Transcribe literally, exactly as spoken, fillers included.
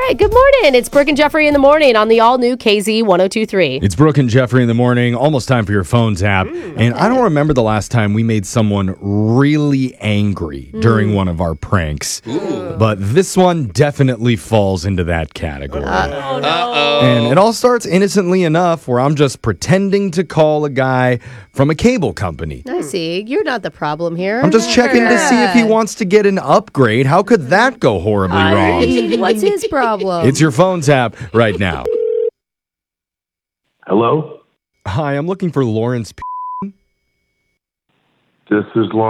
Hi, good morning. It's Brooke and Jeffrey in the morning on the all-new K Z one oh two three. It's Brooke and Jeffrey in the morning. Almost time for your phone tap. Mm, and okay. I don't remember the last time we made someone really angry Mm. during one of our pranks. Ooh. But this one definitely falls into that category. Uh-oh. Uh-oh. And it all starts innocently enough where I'm just pretending to call a guy from a cable company. I see. You're not the problem here. I'm just checking to see if he wants to get an upgrade. How could that go horribly wrong? What's his problem? It's your phone tap right now. Hello, Hi, I'm looking for Lawrence P. this is Lawrence.